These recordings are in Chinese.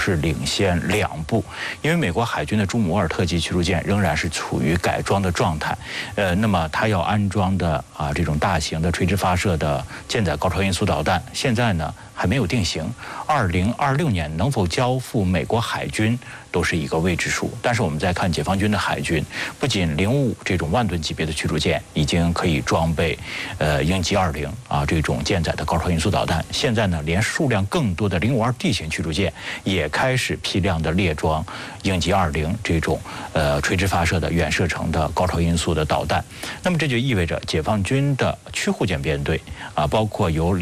是领先2步，因为美国海军的朱姆沃尔特级驱逐舰仍然是处于改装的状态，那么它要安装的这种大型的垂直发射的舰载高超音速导弹，现在呢还没有定型，2026年能否交付美国海军都是一个未知数。但是我们再看解放军的海军，不仅055这种万吨级别的驱逐舰已经可以装备鹰击20这种舰载的高超音速导弹，现在呢连数量更多的052D 型驱逐舰也开始批量的列装鹰击20这种垂直发射的远射程的高超音速的导弹。那么这就意味着解放军的驱护舰编队包括由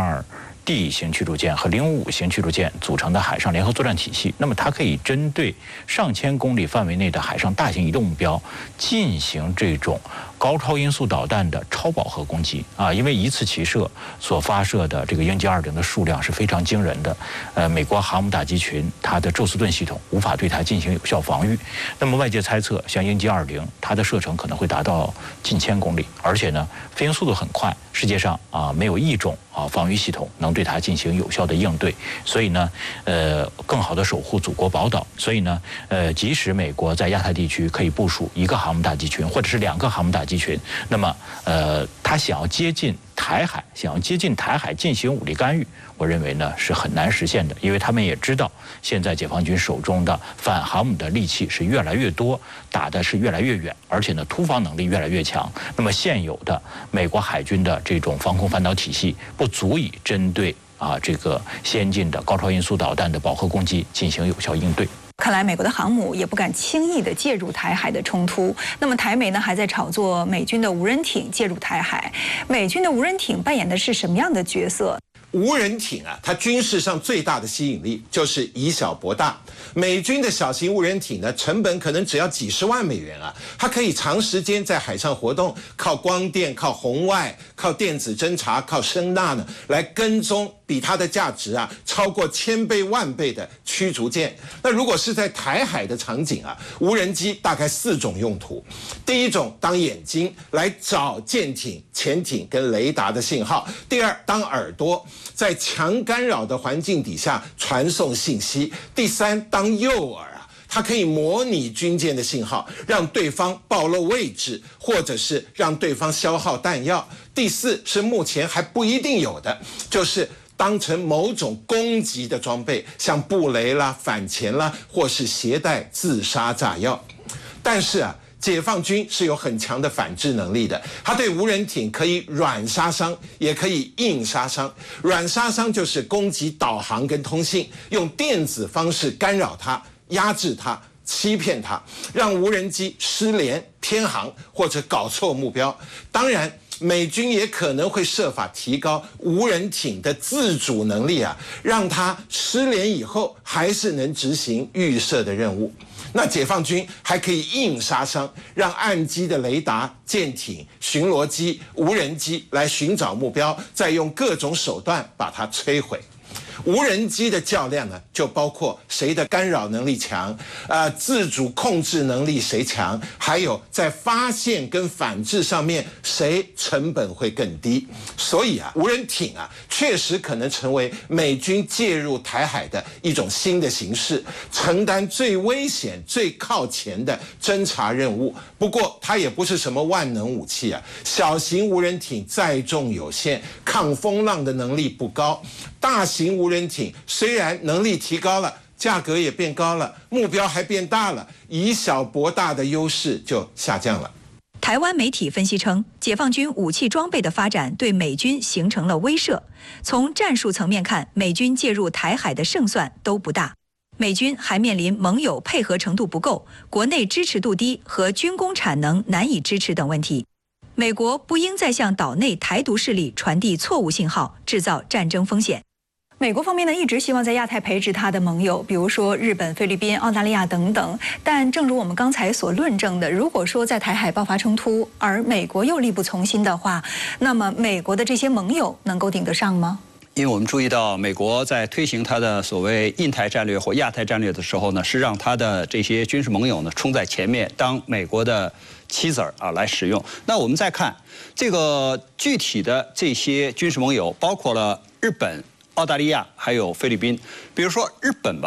052D 型驱逐舰和055型驱逐舰组成的海上联合作战体系，那么它可以针对上千公里范围内的海上大型移动目标进行这种高超音速导弹的超饱和攻击因为一次齐射所发射的这个鹰击20的数量是非常惊人的，美国航母打击群它的宙斯盾系统无法对它进行有效防御。那么外界猜测，像鹰击20它的射程可能会达到近1000公里，而且呢飞行速度很快，世界上没有一种防御系统能对它进行有效的应对，所以呢更好的守护祖国宝岛。所以呢即使美国在亚太地区可以部署1个航母打击群或者是2个航母打击群，那么他想要接近台海进行武力干预，我认为呢是很难实现的，因为他们也知道现在解放军手中的反航母的利器是越来越多，打的是越来越远，而且呢突防能力越来越强。那么现有的美国海军的这种防空反导体系不足以针对这个先进的高超音速导弹的饱和攻击进行有效应对。 看来美国的航母也不敢轻易地介入台海的冲突。那么台媒呢还在炒作美军的无人艇介入台海，美军的无人艇扮演的是什么样的角色？ 无人艇它军事上最大的吸引力就是以小博大。美军的小型无人艇呢，成本可能只要几十万美元它可以长时间在海上活动，靠光电、靠红外、靠电子侦察、靠声呐呢来跟踪比它的价值超过1000倍、10000倍的驱逐舰。那如果是在台海的场景无人机大概4种用途。第一种当眼睛来找舰艇、潜艇跟雷达的信号；第二当耳朵，在强干扰的环境底下传送信息；第三当诱饵它可以模拟军舰的信号，让对方暴露位置，或者是让对方消耗弹药；第四是目前还不一定有的，就是当成某种攻击的装备，像布雷啦、反潜啦，或是携带自杀炸药。但是解放军是有很强的反制能力的，它对无人艇可以软杀伤，也可以硬杀伤。软杀伤就是攻击导航跟通信，用电子方式干扰它、压制它、欺骗它，让无人机失联、偏航或者搞错目标。当然美军也可能会设法提高无人艇的自主能力让它失联以后还是能执行预设的任务。那解放军还可以硬杀伤，让岸基的雷达、舰艇、巡逻机、无人机来寻找目标，再用各种手段把它摧毁。无人机的较量呢，就包括谁的干扰能力强，自主控制能力谁强，还有在发现跟反制上面谁成本会更低。所以无人艇确实可能成为美军介入台海的一种新的形式，承担最危险、最靠前的侦察任务。不过它也不是什么万能武器小型无人艇载重有限，抗风浪的能力不高。大型无人艇虽然能力提高了，价格也变高了，目标还变大了，以小博大的优势就下降了。 台湾媒体分析称，解放军武器装备的发展对美军形成了威慑。从战术层面看，美军介入台海的胜算都不大。美军还面临盟友配合程度不够、国内支持度低和军工产能难以支持等问题。美国不应再向岛内台独势力传递错误信号，制造战争风险。美国方面呢，一直希望在亚太培植它的盟友，比如说日本、菲律宾、澳大利亚等等。但正如我们刚才所论证的，如果说在台海爆发冲突，而美国又力不从心的话，那么美国的这些盟友能够顶得上吗？ 因为我们注意到，美国在推行它的所谓印太战略或亚太战略的时候呢，是让它的这些军事盟友呢冲在前面，当美国的棋子来使用。那我们再看这个具体的这些军事盟友，包括了日本、澳大利亚还有菲律宾。比如说日本吧，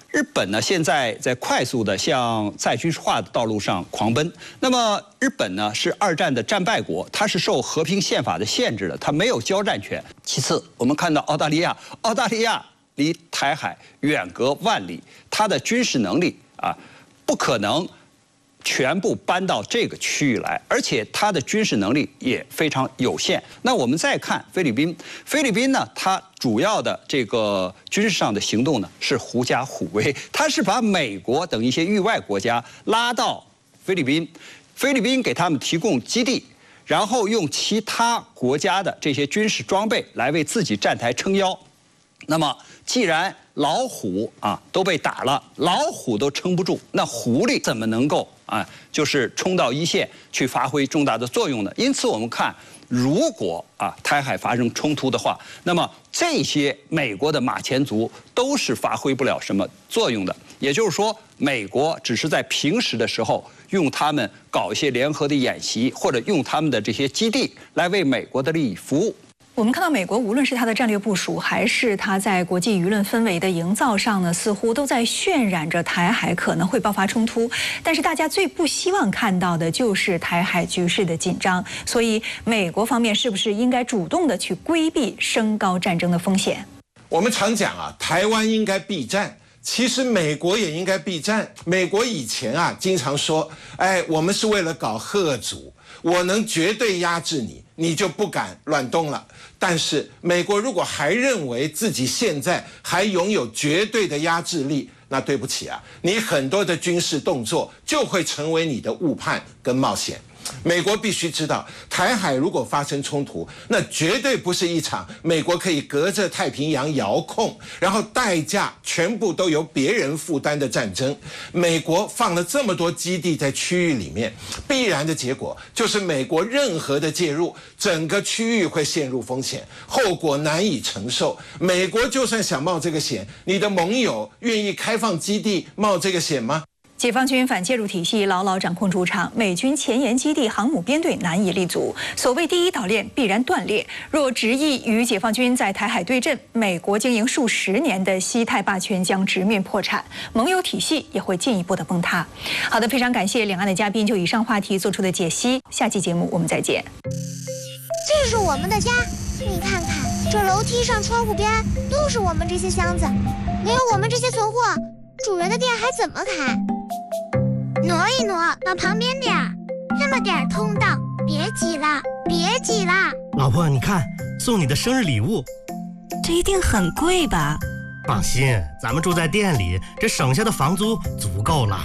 日本呢，现在在快速的向再军事化的道路上狂奔。那么，日本呢是2战的战败国，它是受和平宪法的限制的，它没有交战权。其次，我们看到澳大利亚离台海远隔万里，它的军事能力不可能全部搬到这个区域来，而且它的军事能力也非常有限。那我们再看菲律宾呢，它主要的这个军事上的行动呢是狐假虎威，它是把美国等一些域外国家拉到菲律宾给他们提供基地，然后用其他国家的这些军事装备来为自己站台撑腰。那么既然老虎都被打了，老虎都撑不住，那狐狸怎么能够就是冲到一线去发挥重大的作用呢？因此我们看，如果台海发生冲突的话，那么这些美国的马前卒都是发挥不了什么作用的。也就是说，美国只是在平时的时候用他们搞一些联合的演习，或者用他们的这些基地来为美国的利益服务。 我们看到美国无论是它的战略部署，还是它在国际舆论氛围的营造上呢，似乎都在渲染着台海可能会爆发冲突。但是大家最不希望看到的就是台海局势的紧张。所以美国方面是不是应该主动的去规避升高战争的风险？ 我们常讲台湾应该避战。其实美国也应该避战。美国以前经常说，我们是为了搞嚇阻，我能绝对压制你，你就不敢乱动了。但是美国如果还认为自己现在还拥有绝对的压制力，那对不起你很多的军事动作就会成为你的误判跟冒险。美国必须知道，台海如果发生冲突，那绝对不是一场美国可以隔着太平洋遥控，然后代价全部都由别人负担的战争。美国放了这么多基地在区域里面，必然的结果就是美国任何的介入，整个区域会陷入风险，后果难以承受。美国就算想冒这个险，你的盟友愿意开放基地冒这个险吗？ 解放军反介入体系牢牢掌控主场，美军前沿基地航母编队难以立足。所谓第一岛链必然断裂，若执意与解放军在台海对阵，美国经营数十年的西太霸权将直面破产，盟友体系也会进一步的崩塌。好的，非常感谢两岸的嘉宾就以上话题做出的解析。下期节目我们再见。 这是我们的家，你看看，这楼梯上、窗户边都是我们这些箱子，没有我们这些存货，主人的店还怎么开？挪一挪，往旁边点儿，这么点儿通道，别挤了，别挤了。 老婆，你看，送你的生日礼物， 这一定很贵吧？ 放心，咱们住在店里，这省下的房租足够了。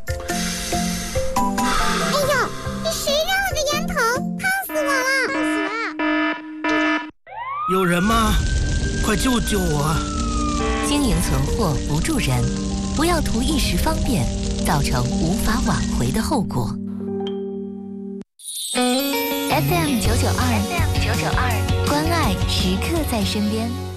哎呦，这谁让我的烟头？烫死我了！烫死了！ 有人吗？快救救我！ 经营存货不助人，不要图一时方便，造成无法挽回的后果。FM 992，关爱时刻在身边。